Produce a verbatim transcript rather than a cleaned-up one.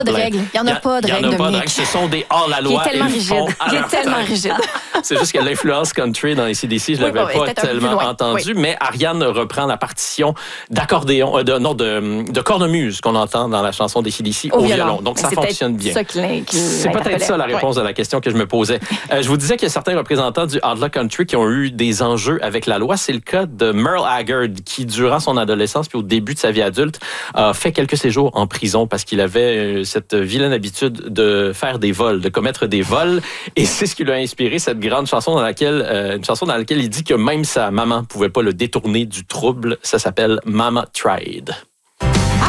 de règles. Il n'y en a pas de règles, Il n'y en a pas de Dominique. règles. Ce sont des hors-la-loi. Il est tellement Ils font rigide. à Il est leur tellement tête. rigide. C'est juste que l'influence country dans les A C D C, je ne Oui, l'avais oui, pas c'était un peu plus tellement loin. entendu, Oui. mais Ariane reprend la partition d'accordéon, euh, de, non, de, de cornemuse qu'on entend dans la chanson des A C D C au, Au violon. violon. Donc, Mais ça c'est fonctionne peut-être bien. ça qui, qui C'est peut-être ça la réponse ouais. à la question que je me posais. Euh, je vous disais qu'il y a certains représentants du Outlaw Country qui ont eu des enjeux avec la loi. C'est le cas de Merle Haggard, qui, durant son adolescence puis au début de sa vie adulte, a fait quelques séjours en prison parce qu'il avait cette vilaine habitude de faire des vols, de commettre des vols. Et c'est ce qui lui a inspiré cette grande chanson dans laquelle, euh, une chanson dans laquelle il dit que même sa maman pouvait pas le détourner du trouble. Ça s'appelle Mama Tried.